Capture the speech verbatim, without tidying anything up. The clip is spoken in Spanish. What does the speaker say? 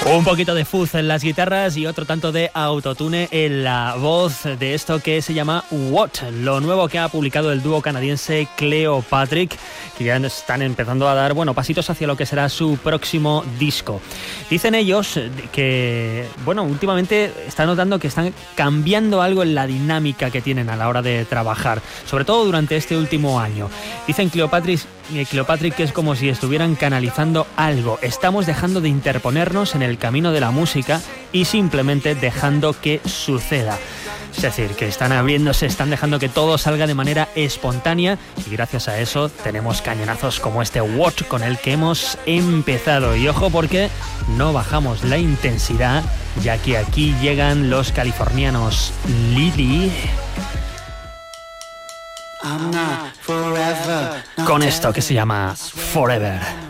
Un poquito de fuzz en las guitarras y otro tanto de autotune en la voz de esto que se llama What, lo nuevo que ha publicado el dúo canadiense Cleopatrick, que ya están empezando a dar, bueno, pasitos hacia lo que será su próximo disco. Dicen ellos que, bueno, últimamente están notando que están cambiando algo en la dinámica que tienen a la hora de trabajar, sobre todo durante este último año. Dicen Cleopatrick, Cleopatrick que es como si estuvieran canalizando algo. Estamos dejando de interponernos en el camino de la música y simplemente dejando que suceda. Es decir, que están abriéndose, están dejando que todo salga de manera espontánea y gracias a eso tenemos cañonazos como este What con el que hemos empezado. Y ojo porque no bajamos la intensidad, ya que aquí llegan los californianos Lily con esto que se llama Forever.